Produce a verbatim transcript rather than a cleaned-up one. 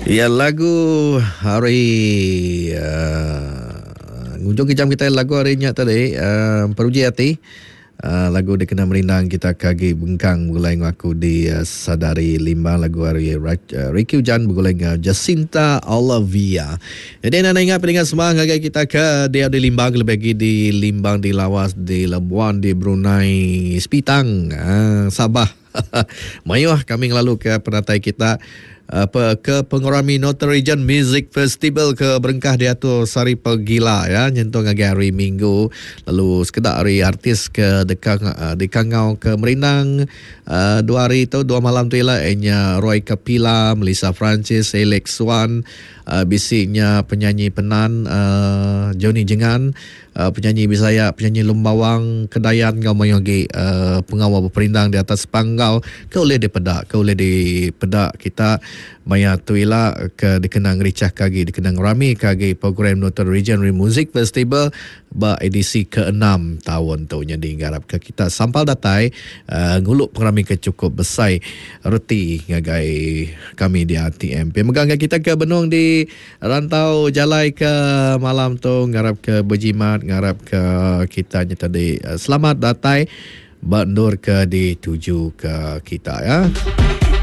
Ya, lagu hari uh, hujung kejam kita lagu hari nya tadi uh, Peruji Hati. Uh, lagu Dikena Merindang kita kagi bengkang bergulai aku di uh, Sadari Limbang lagu hari uh, Ricky Hujan bergulai uh, Jacinta Olivia. Jadi anda ingat pendengar semua ngagai kita ke dia di Limbang lebih lagi di Limbang, di Lawas, di Labuan, di Brunei, Sepitang, uh, Sabah. Mayuh kami lalu ke penatai kita apa ke Pengorami Northern Region Music Festival ke Berengkah dia tu Sari Pegila ya nyentuh ngagi hari Minggu lalu sekedar hari artis ke dekang uh, dekangau ke Merindang uh, dua hari tu dua malam tu ialah enya Roy Kapila, Melissa Francis, Alex Swan, uh, bisiknya penyanyi Penan uh, Johnny Jengan, uh, penyanyi Bisaya, penyanyi Lumbawang Kedayan ngau mayongi uh, pengawal berperindang di atas panggau ke oleh di pedak ke oleh di pedak kita maya tuila ke dikenang ricah kagi dikenang rami kagi program Northern Region Music Festival ba edisi keenam tahun tu nya digarap ke kita sampal datai uh, nguluk pengrami ke cukup besai reti ngagai kami di R T M P megang kita ke benung di rantau jalai ke malam tu ngarap ke berjimat ngarap ke kita nya tadi uh, selamat datai bandur ke dituju ke kita ya.